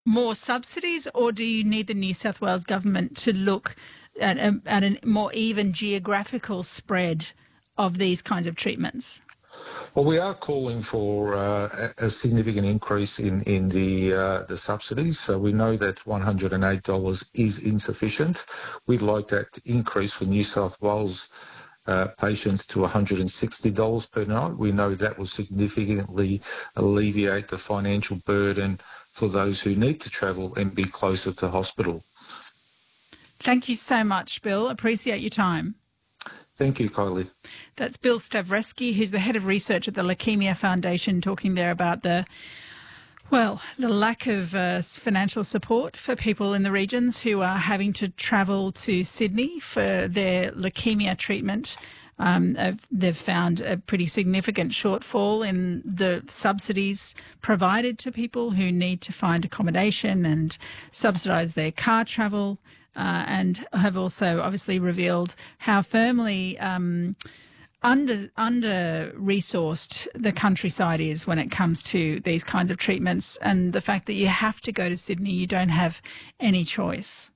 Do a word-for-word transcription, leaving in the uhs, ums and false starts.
more subsidies, or do you need the New South Wales government to look at a, at a more even geographical spread of these kinds of treatments? Well, we are calling for uh, a significant increase in in the uh, the subsidies. So we know that one hundred eight dollars is insufficient. We'd like that increase for New South Wales uh, patients to one hundred sixty dollars per night. We know that will significantly alleviate the financial burden for those who need to travel and be closer to hospital. Thank you so much, Bill. Appreciate your time. Thank you, Kylie. That's Bill Stavresky, who's the head of research at the Leukemia Foundation, talking there about the, well, the lack of uh, financial support for people in the regions who are having to travel to Sydney for their leukemia treatment. Um, they've found a pretty significant shortfall in the subsidies provided to people who need to find accommodation and subsidise their car travel, uh, and have also obviously revealed how firmly um, under under resourced the countryside is when it comes to these kinds of treatments, and the fact that you have to go to Sydney, you don't have any choice.